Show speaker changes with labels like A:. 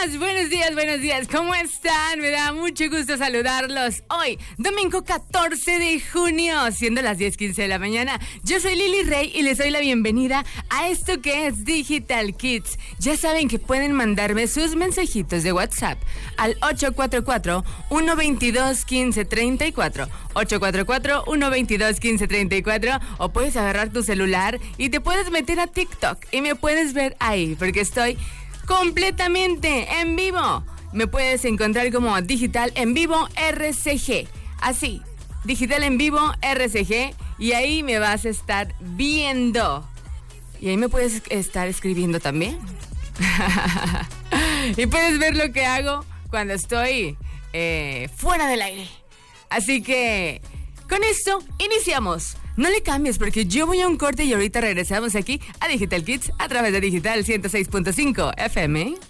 A: buenos días, ¿cómo están? Me da mucho gusto saludarlos hoy, domingo 14 de junio, siendo las 10:15 de la mañana. Yo soy Lili Rey y les doy la bienvenida a esto que es Digital Kids. Ya saben que pueden mandarme sus mensajitos de WhatsApp al 844-122-1534, 844-122-1534, o puedes agarrar tu celular y te puedes meter a TikTok y me puedes ver ahí, porque estoy completamente en vivo. Me puedes encontrar como Digital en Vivo RCG. Así, Digital en Vivo RCG. Y ahí me vas a estar viendo. Y ahí me puedes estar escribiendo también. Y puedes ver lo que hago cuando estoy fuera del aire. Así que con esto iniciamos. No le cambies porque yo voy a un corte y ahorita regresamos aquí a Digital Kids a través de Digital 106.5 FM.